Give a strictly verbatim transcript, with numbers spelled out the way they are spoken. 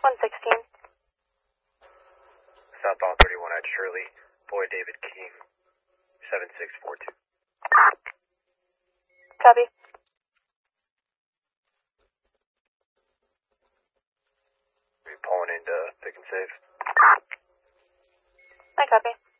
one sixteen. Southbound thirty-one at Shirley. Boy David King. seven six four two. Copy. Are you pulling into Pick and Save? I copy.